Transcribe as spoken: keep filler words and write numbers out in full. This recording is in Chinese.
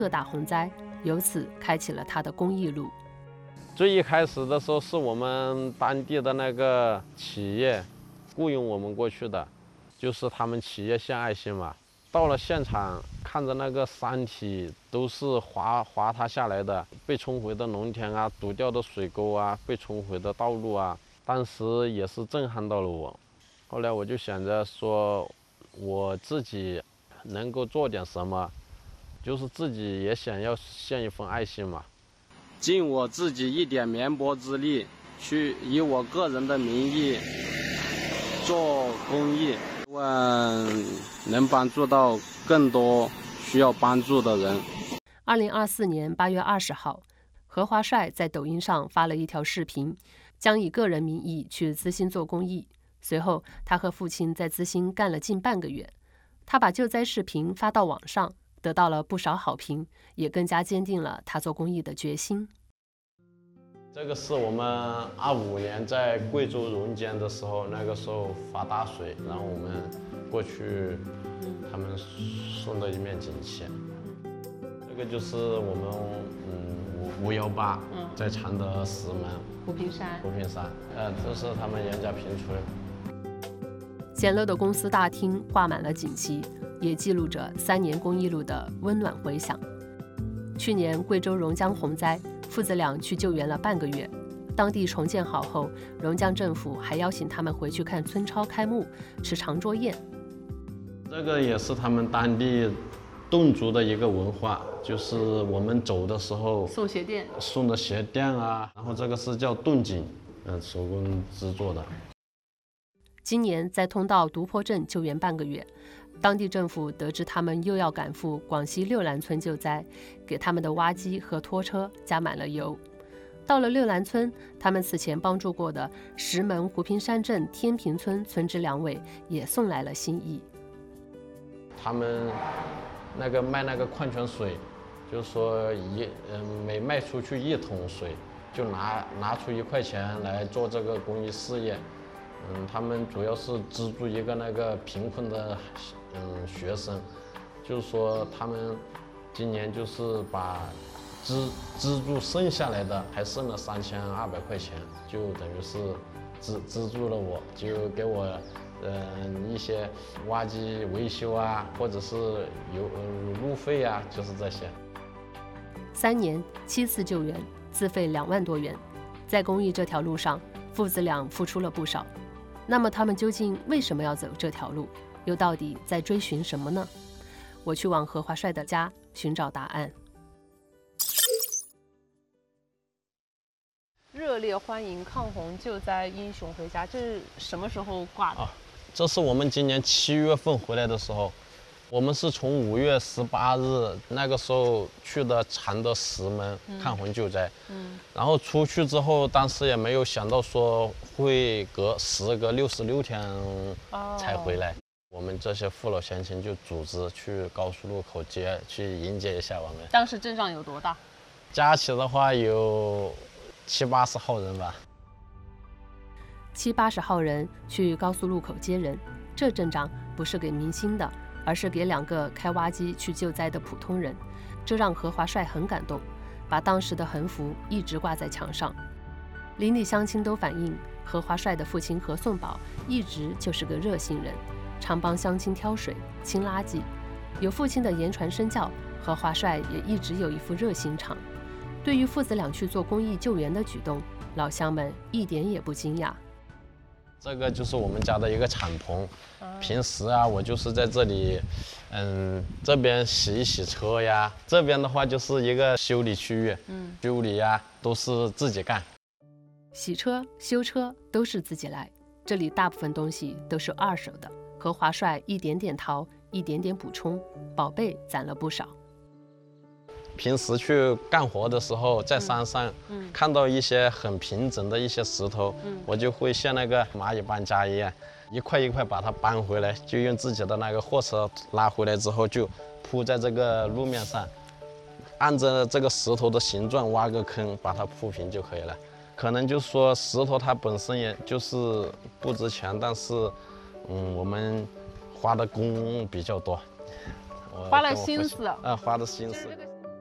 特大洪灾，由此开启了他的公益路。 最一开始的时候是我们当地的那个企业雇佣我们过去的，就是他们企业献爱心嘛。到了现场，看着那个山体都是滑滑塌下来的，被冲毁的农田啊，堵掉的水沟啊，被冲毁的道路啊，当时也是震撼到了我。后来我就想着说，我自己能够做点什么，就是自己也想要献一份爱心嘛，尽我自己一点绵薄之力，去以我个人的名义做公益。希望能帮助到更多需要帮助的人。 二零二四年八月二十号，何华帅在抖音上发了一条视频，将以个人名义去资兴做公益。随后，他和父亲在资兴干了近半个月。他把救灾视频发到网上，得到了不少好评，也更加坚定了他做公益的决心。 这个是我们二五年在贵州荣间的时候，那个时候发大水，然后我们过去，他们送的一面锦旗。这个就是我们嗯五五幺八在常德石门湖平山， 湖平山，呃，这是他们严家坪村。 简陋的公司大厅挂满了锦旗，也记录着三年公益路的温暖回响。去年贵州榕江洪灾，父子俩去救援了半个月，当地重建好后，榕江政府还邀请他们回去看村超开幕，吃长桌宴。 这个也是他们当地侗族的一个文化，就是我们走的时候送鞋垫， 送的鞋垫啊，然后这个是叫侗锦，嗯，手工制作的。 今年在通道独坡镇救援半个月，当地政府得知他们又要赶赴广西六兰村救灾，给他们的挖机和拖车加满了油。到了六兰村，他们此前帮助过的石门湖平山镇天平村村支两委也送来了心意。 他们那个卖那个矿泉水，就是说一嗯每卖出去一桶水，就拿拿出一块钱来做这个公益事业。嗯，他们主要是资助一个那个贫困的嗯学生，就是说他们今年就是把资资助剩下来的还剩了三千二百块钱，就等于是资资助了我，就给我嗯一些挖机维修啊，或者是油呃路费啊，就是这些。 三年七次救援，自费两万多元，在公益这条路上，父子俩付出了不少。那么他们究竟为什么要走这条路？又到底在追寻什么呢？我去往何华帅的家寻找答案。热烈欢迎抗洪救灾英雄回家，这是什么时候挂的？ 啊，这是我们今年七月份回来的时候，我们是从五月十八日那个时候去的常德石门抗洪救灾，嗯，然后出去之后，当时也没有想到说会隔时隔六十六天才回来。哦，我们这些父老乡亲就组织去高速路口接，去迎接一下我们。 当时阵仗有多大？ 加起的话有七八十号人吧。 七八十号人去高速路口接人，这阵仗不是给明星的，而是给两个开挖机去救灾的普通人。这让何华帅很感动，把当时的横幅一直挂在墙上。邻里乡亲都反映，何华帅的父亲何颂宝一直就是个热心人，常帮乡亲挑水、清垃圾。有父亲的言传身教，何华帅也一直有一副热心肠。对于父子俩去做公益救援的举动，老乡们一点也不惊讶。 这个就是我们家的一个敞篷，平时啊，我就是在这里，嗯，这边洗一洗车呀，这边的话就是一个修理区域，嗯，修理呀都是自己干。 洗车、修车都是自己来，这里大部分东西都是二手的。何华帅一点点淘，一点点补充，宝贝攒了不少。 平时去干活的时候，在山上、嗯嗯、看到一些很平整的一些石头，嗯、我就会像那个蚂蚁搬家一样，一块一块把它搬回来，就用自己的那个货车拉回来之后，就铺在这个路面上，按着这个石头的形状挖个坑，把它铺平就可以了。可能就是说石头它本身也就是不值钱，但是，嗯，我们花的工比较多， 花了心思， 啊，花的心思。